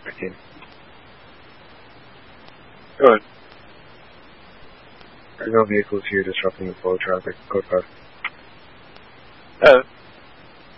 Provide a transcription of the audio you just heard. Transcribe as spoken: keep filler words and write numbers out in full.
fifteen. Go ahead. There are no vehicles here disrupting the flow of traffic. Code five. Uh,